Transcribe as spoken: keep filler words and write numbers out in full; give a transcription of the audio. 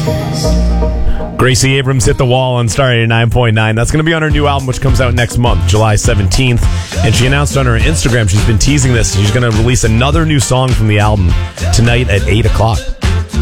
Gracie Abrams hit the wall on Star eighty-nine point nine. That's going to be on her new album, which comes out next month, July seventeenth. And she announced on her Instagram, she's been teasing this, she's going to release another new song from the album tonight at eight o'clock.